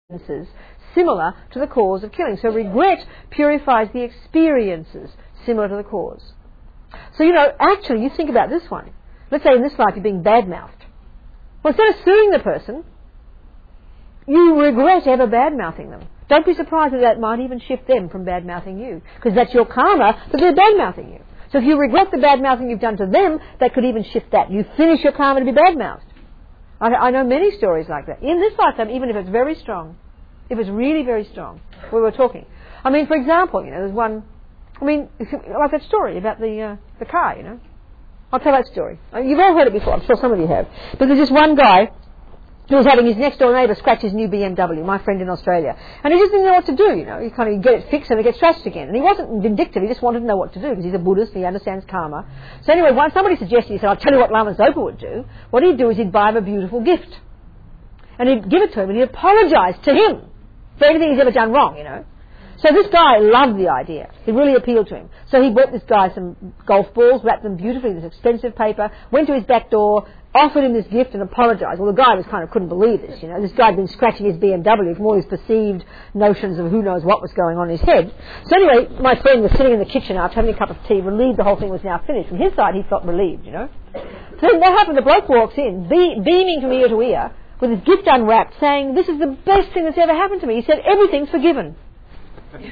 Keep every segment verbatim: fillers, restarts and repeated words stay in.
experiences similar to the cause of killing. So regret purifies the experiences similar to the cause. So, you know, actually, you think about this one. Let's say in this life you're being bad-mouthed. Well, instead of suing the person, you regret ever bad-mouthing them. Don't be surprised that that might even shift them from bad-mouthing you, because that's your karma that they're bad-mouthing you. So if you regret the bad-mouthing you've done to them, that could even shift that. You finish your karma to be bad-mouthed. I, I know many stories like that. In this lifetime, even if it's very strong, if it's really very strong, we were talking. I mean, for example, you know, there's one, I mean, like that story about the uh, the car, you know. I'll tell that story. You've all heard it before, I'm sure some of you have. But there's this one guy who was having his next door neighbour scratch his new B M W, my friend in Australia. And he just didn't know what to do, you know. He kind of get it fixed and it gets scratched again. And he wasn't vindictive, he just wanted to know what to do because he's a Buddhist and he understands karma. So anyway, once somebody suggested, he said, I'll tell you what Lama Zopa would do. What he'd do is he'd buy him a beautiful gift. And he'd give it to him and he'd apologise to him for anything he's ever done wrong, you know. So this guy loved the idea. It really appealed to him. So he bought this guy some golf balls, wrapped them beautifully in this expensive paper, went to his back door, offered him this gift and apologised. Well, the guy was kind of couldn't believe this, you know. This guy had been scratching his B M W from all his perceived notions of who knows what was going on in his head. So anyway, my friend was sitting in the kitchen after having a cup of tea, relieved the whole thing was now finished. From his side, he felt relieved, you know. So what happened? The bloke walks in, be- beaming from ear to ear, with his gift unwrapped, saying, this is the best thing that's ever happened to me. He said, everything's forgiven. I mean,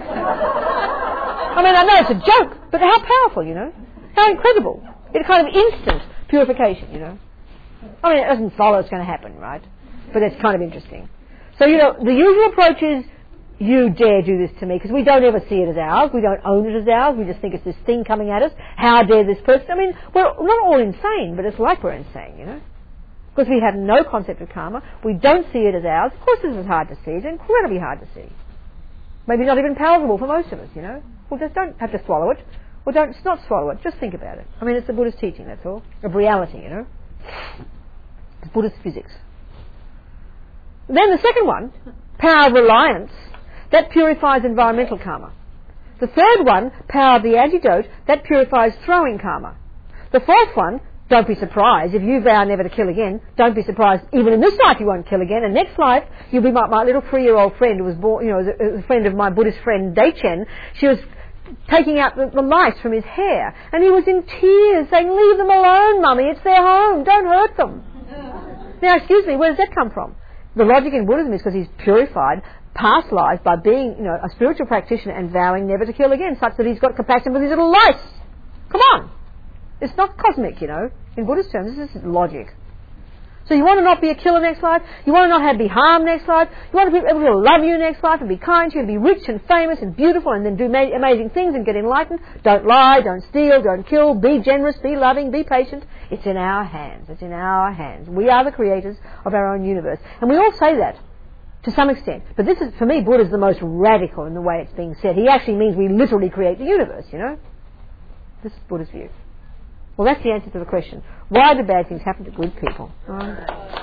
I know it's a joke, but how powerful, you know? How incredible. It's kind of instant purification, you know? I mean, it doesn't follow it's going to happen, right? But it's kind of interesting. So, you know, the usual approach is, you dare do this to me, because we don't ever see it as ours. We don't own it as ours. We just think it's this thing coming at us. How dare this person? I mean, we're not all insane, but it's like we're insane, you know? Because we have no concept of karma. We don't see it as ours. Of course this is hard to see. It's incredibly hard to see. Maybe not even palatable for most of us, you know. Well, just don't have to swallow it. Or don't not swallow it. Just think about it. I mean, it's the Buddhist teaching, that's all. Of reality, you know. It's Buddhist physics. Then the second one, power of reliance, that purifies environmental karma. The third one, power of the antidote, that purifies throwing karma. The fourth one, don't be surprised. If you vow never to kill again, don't be surprised. Even in this life you won't kill again. And next life, you'll be my, my little three-year-old friend who was born, you know, a, a friend of my Buddhist friend, Deichen. She was taking out the, the lice from his hair. And he was in tears saying, leave them alone, Mummy. It's their home. Don't hurt them. Now, excuse me, where does that come from? The logic in Buddhism is because he's purified past lives by being, you know, a spiritual practitioner and vowing never to kill again, such that he's got compassion for these little lice. Come on. It's not cosmic, you know. In Buddhist terms, this is logic. So you want to not be a killer next life? You want to not have be harmed next life? You want to be able to love you next life and be kind to you and be rich and famous and beautiful and then do ma- amazing things and get enlightened? Don't lie, don't steal, don't kill, be generous, be loving, be patient. It's in our hands. It's in our hands. We are the creators of our own universe. And we all say that to some extent. But this is, for me, Buddha is the most radical in the way it's being said. He actually means we literally create the universe, you know. This is Buddha's view. Well, that's the answer to the question. Why do bad things happen to good people? Right.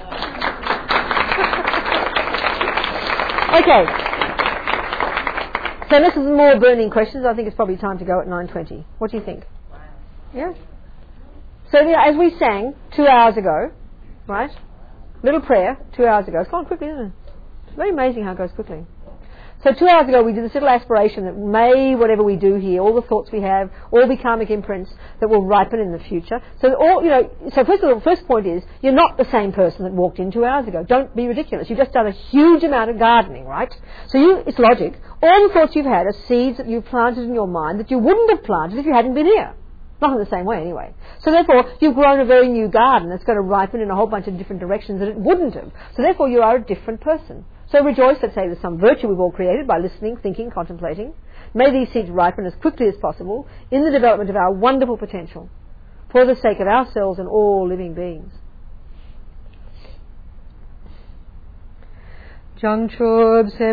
Okay. So this is more burning questions. I think it's probably time to go at nine twenty. What do you think? Yeah? So you know, as we sang two hours ago, right? Little prayer, two hours ago. It's gone quickly, isn't it? It's very amazing how it goes quickly. So two hours ago we did this little aspiration that may whatever we do here, all the thoughts we have, all the karmic imprints that will ripen in the future. So all, you know, so first of all, the first point is, you're not the same person that walked in two hours ago. Don't be ridiculous. You've just done a huge amount of gardening, right? So you, it's logic. All the thoughts you've had are seeds that you've planted in your mind that you wouldn't have planted if you hadn't been here. Not in the same way anyway. So therefore, you've grown a very new garden that's going to ripen in a whole bunch of different directions that it wouldn't have. So therefore, you are a different person. So rejoice that, say, there's some virtue we've all created by listening, thinking, contemplating. May these seeds ripen as quickly as possible in the development of our wonderful potential for the sake of ourselves and all living beings. Jang Chub